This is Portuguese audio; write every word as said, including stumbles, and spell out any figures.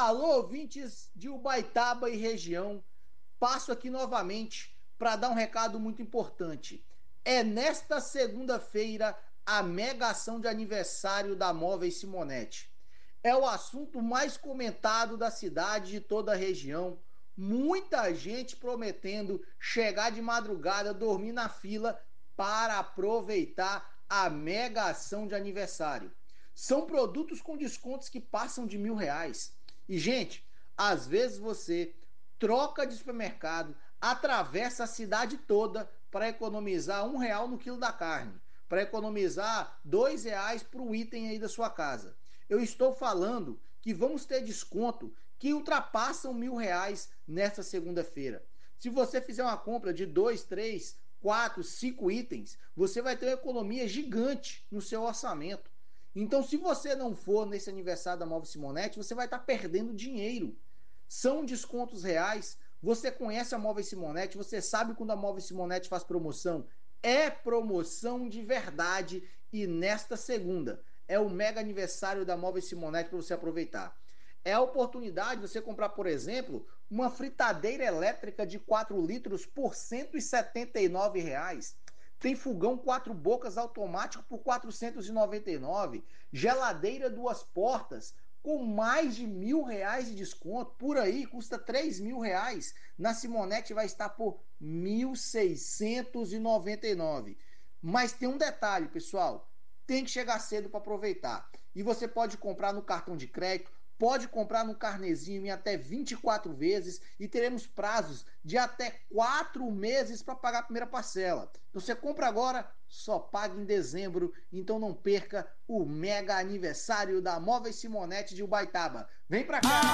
Alô, ouvintes de Ubaitaba e região, passo aqui novamente para dar um recado muito importante. É nesta segunda-feira a mega ação de aniversário da Móveis Simonetti. É o assunto mais comentado da cidade e de toda a região. Muita gente prometendo chegar de madrugada, dormir na fila para aproveitar a mega ação de aniversário. São produtos com descontos que passam de mil reais. E, gente, às vezes você troca de supermercado, atravessa a cidade toda para economizar um real no quilo da carne, para economizar dois reais para o item aí da sua casa. Eu estou falando que vamos ter desconto que ultrapassam mil reais nesta segunda-feira. Se você fizer uma compra de dois, três, quatro, cinco itens, você vai ter uma economia gigante no seu orçamento. Então, se você não for nesse aniversário da Móveis Simonetti, você vai estar perdendo dinheiro. São descontos reais. Você conhece a Móveis Simonetti, você sabe quando a Móveis Simonetti faz promoção. É promoção de verdade. E nesta segunda é o mega aniversário da Móveis Simonetti para você aproveitar. É a oportunidade de você comprar, por exemplo, uma fritadeira elétrica de quatro litros por cento e setenta e nove reais. Tem fogão quatro bocas automático por quatrocentos e noventa e nove. Geladeira duas portas com mais de mil reais de desconto. Por aí custa três mil reais. Na Simonetti vai estar por mil seiscentos e noventa e nove. Mas tem um detalhe, pessoal. Tem que chegar cedo para aproveitar. E você pode comprar no cartão de crédito, pode comprar no carnezinho em até vinte e quatro vezes e teremos prazos de até quatro meses para pagar a primeira parcela. Então você compra agora, só paga em dezembro. Então não perca o mega aniversário da Móveis Simonetti de Ubaitaba. Vem para cá!